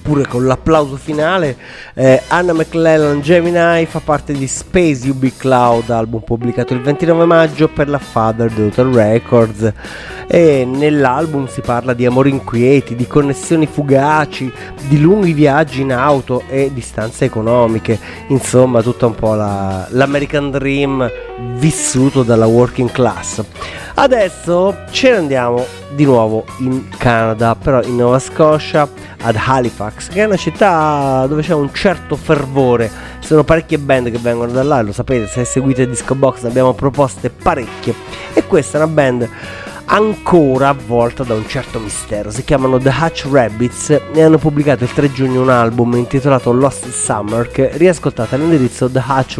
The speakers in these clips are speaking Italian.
pure con l'applauso finale. Anna McLellan Gemini fa parte di Space UB Cloud, album pubblicato il 29 maggio per la Father Daughter Records, e nell'album si parla di amori inquieti, di connessioni fugaci, di lunghi viaggi in auto e distanze economiche, insomma tutta un po' l'American Dream vissuto dalla working class. Adesso ce ne andiamo di nuovo in Canada, però in Nova Scotia, ad Halifax, che è una città dove c'è un certo fervore. Sono parecchie band che vengono da là, lo sapete, se seguite Disco Box ne abbiamo proposte parecchie, e questa è una band ancora avvolta da un certo mistero. Si chiamano The Hutch Rabbits e hanno pubblicato il 3 giugno un album intitolato Lost Summer, che riascoltate all'indirizzo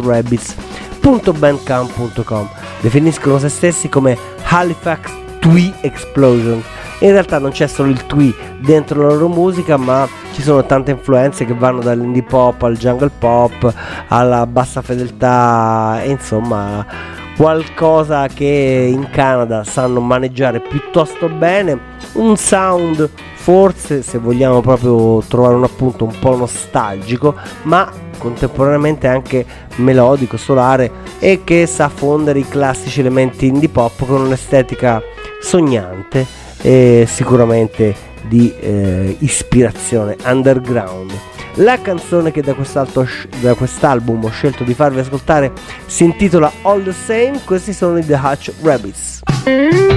thehutchrabbits.bandcamp.com. Definiscono se stessi come Halifax Twee Explosion. In realtà non c'è solo il twee dentro la loro musica, ma ci sono tante influenze che vanno dall'indie pop al jungle pop alla bassa fedeltà, e insomma qualcosa che in Canada sanno maneggiare piuttosto bene, un sound forse, se vogliamo proprio trovare un appunto, un po' nostalgico, ma contemporaneamente anche melodico, solare, e che sa fondere i classici elementi indie pop con un'estetica sognante e sicuramente di ispirazione underground. La canzone che da quest'album ho scelto di farvi ascoltare si intitola All the Same. Questi sono i The Hutch Rabbits.